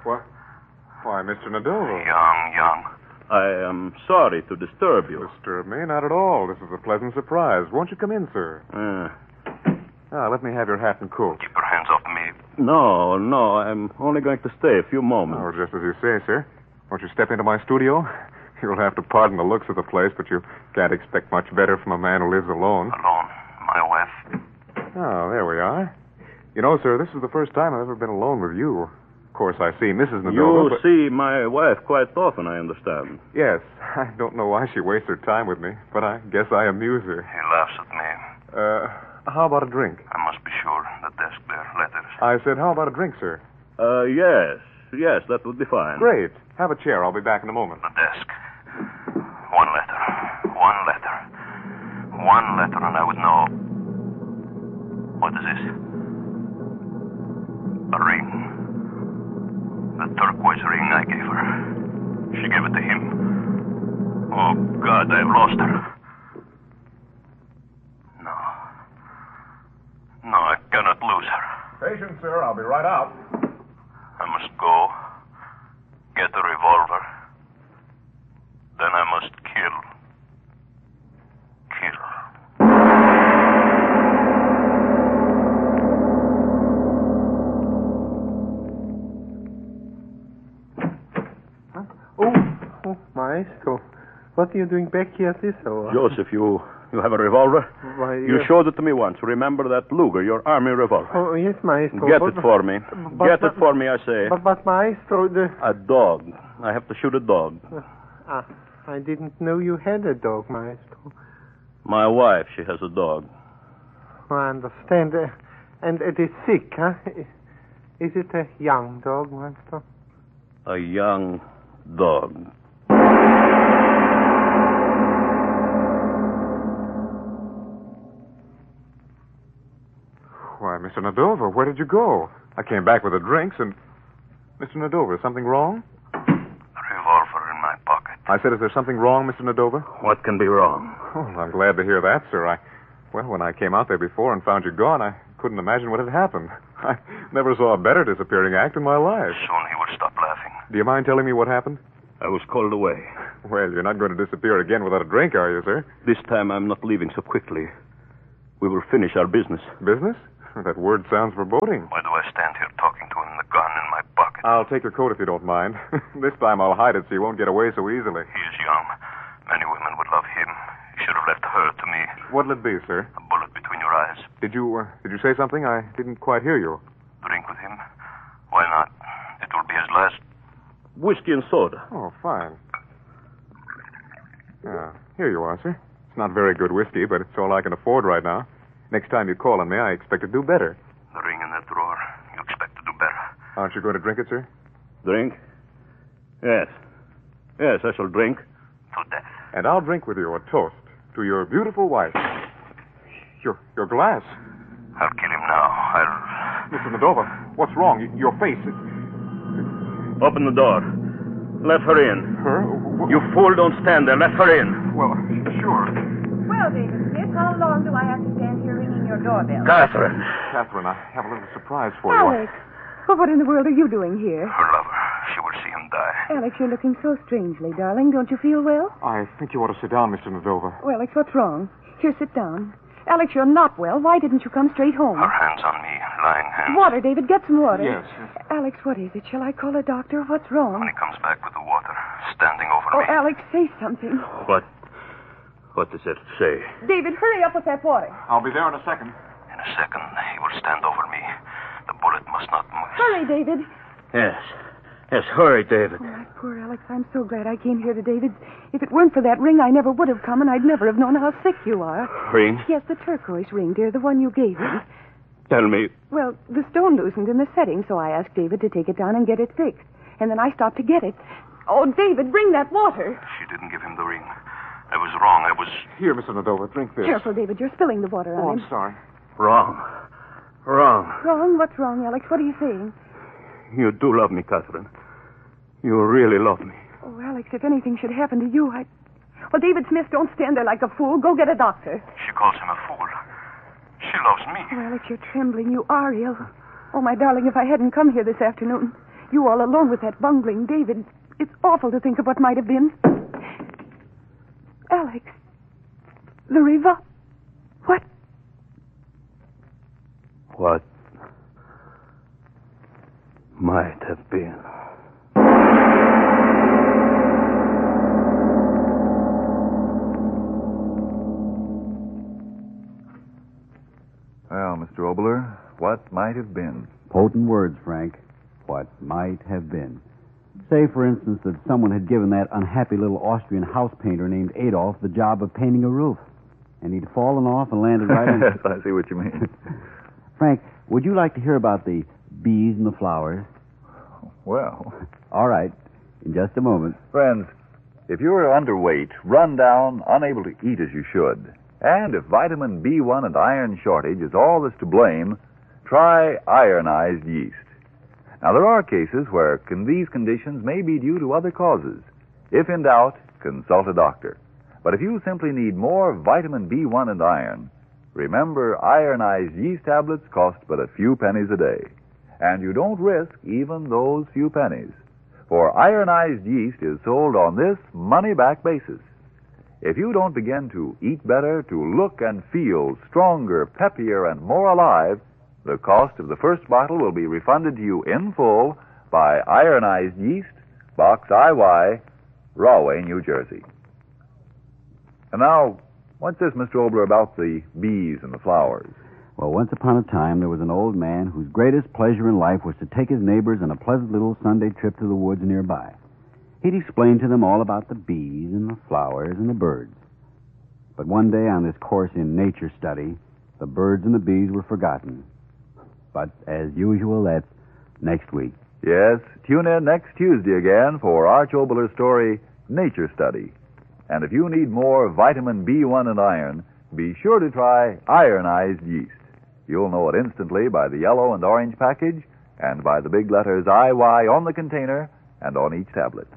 What? Why, Mr. Nadeau. Young. I am sorry to disturb you. Disturb me? Not at all. This is a pleasant surprise. Won't you come in, sir? Let me have your hat and coat. Keep your hands off me. No, I'm only going to stay a few moments. Oh, just as you say, sir. Won't you step into my studio? You'll have to pardon the looks of the place, but you can't expect much better from a man who lives alone. Alone? My wife? Oh, there we are. You know, sir, this is the first time I've ever been alone with you. Of course, I see Mrs. Nadeau. You see my wife quite often, I understand. Yes. I don't know why she wastes her time with me, but I guess I amuse her. He laughs at me. How about a drink? I must be sure. The desk there, letters. I said, how about a drink, sir? Yes, that would be fine. Great. Have a chair. I'll be back in a moment. The desk. One letter, and I would know. What is this? A ring. The turquoise ring I gave her. She gave it to him. Oh, God, I've lost her. No, I cannot lose her. Patience, sir. I'll be right out. I must go. Get a revolver. Then I must kill. Oh, Maestro. What are you doing back here at this hour? Joseph, you have a revolver? Why, You showed it to me once. Remember that Luger, your army revolver? Oh, yes, Maestro. Get it for me. Get it for me, I say. But Maestro, A dog. I have to shoot a dog. I didn't know you had a dog, Maestro. My wife, she has a dog. I understand. And it is sick, huh? Is it a young dog, Maestro? A young dog. Why, Mr. Nadeau, where did you go? I came back with the drinks and... Mr. Nadeau, is something wrong? A revolver in my pocket. I said, is there something wrong, Mr. Nadeau? What can be wrong? Oh, I'm glad to hear that, sir. Well, when I came out there before and found you gone, I couldn't imagine what had happened. I never saw a better disappearing act in my life. Soon he will stop laughing. Do you mind telling me what happened? I was called away. Well, you're not going to disappear again without a drink, are you, sir? This time I'm not leaving so quickly. We will finish our business. Business? That word sounds foreboding. Why do I stand here talking to him, the gun in my pocket? I'll take your coat if you don't mind. This time I'll hide it so you won't get away so easily. He is young. Many women would love him. You should have left her to me. What'll it be, sir? A bullet between your eyes. Did you say something? I didn't quite hear you. Drink with him? Why not? It will be his last. Whiskey and soda. Oh, fine. Here you are, sir. It's not very good whiskey, but it's all I can afford right now. Next time you call on me, I expect to do better. The ring in that drawer. You expect to do better. Aren't you going to drink it, sir? Drink? Yes. Yes, I shall drink. To death. And I'll drink with you a toast to your beautiful wife. Your glass. I'll kill him now. Mr. Nadeau, what's wrong? Your face. Open the door. Let her in. Her? You fool, don't stand there. Let her in. Well, sure. Well, David Smith, how long do I have to stand here ringing your doorbell? Catherine. Catherine, I have a little surprise for you. Alex, well, what in the world are you doing here? Her lover. She will see him die. Alex, you're looking so strangely, darling. Don't you feel well? I think you ought to sit down, Mr. Nadeau. Well, Alex, what's wrong? Here, sit down. Alex, you're not well. Why didn't you come straight home? Her hands on me, lying hands. Water, David. Get some water. Yes. Alex, what is it? Shall I call a doctor? What's wrong? When he comes back with the water, standing over Oh, me. Alex, say something. What does it say? David, hurry up with that water. I'll be there in a second. In a second, he will stand over me. The bullet must not move. Hurry, David. Yes. Yes, hurry, David. Oh, my poor Alex, I'm so glad I came here to David. If it weren't for that ring, I never would have come, and I'd never have known how sick you are. Ring? Yes, the turquoise ring, dear, the one you gave me. Tell me. Well, the stone loosened in the setting, so I asked David to take it down and get it fixed. And then I stopped to get it. Oh, David, bring that water. She didn't give him the ring. I was wrong. I was... Here, Mr. Nadeau, drink this. Careful, David, you're spilling the water Oh, on I'm him. sorry. Wrong. Wrong? What's wrong, Alex? What are you saying? You do love me, Catherine. You really love me. Oh, Alex, if anything should happen to you, Well, David Smith, don't stand there like a fool. Go get a doctor. She calls him a fool. She loves me. Oh, Alex, you're trembling. You are ill. Oh, my darling, if I hadn't come here this afternoon, you all alone with that bungling David. It's awful to think of what might have been. Alex. The river. What? What might have been. Well, Mr. Obler, what might have been? Potent words, Frank. What might have been. Say, for instance, that someone had given that unhappy little Austrian house painter named Adolf the job of painting a roof. And he'd fallen off and landed right on... Yes, I see what you mean. Frank, would you like to hear about the bees and the flowers? Well... All right. In just a moment. Friends, if you're underweight, run down, unable to eat as you should, and if vitamin B1 and iron shortage is all that's to blame, try ironized yeast. Now, there are cases where these conditions may be due to other causes. If in doubt, consult a doctor. But if you simply need more vitamin B1 and iron, remember ironized yeast tablets cost but a few pennies a day. And you don't risk even those few pennies. For ironized yeast is sold on this money-back basis. If you don't begin to eat better, to look and feel stronger, peppier, and more alive, the cost of the first bottle will be refunded to you in full by Ironized Yeast, Box IY, Rahway, New Jersey. And now, what's this, Mr. Obler, about the bees and the flowers? Well, once upon a time, there was an old man whose greatest pleasure in life was to take his neighbors on a pleasant little Sunday trip to the woods nearby. He'd explain to them all about the bees and the flowers and the birds. But one day on this course in nature study, the birds and the bees were forgotten. But as usual, that's next week. Yes, tune in next Tuesday again for Arch Obler's story, Nature Study. And if you need more vitamin B1 and iron, be sure to try ironized yeast. You'll know it instantly by the yellow and orange package and by the big letters IY on the container and on each tablet.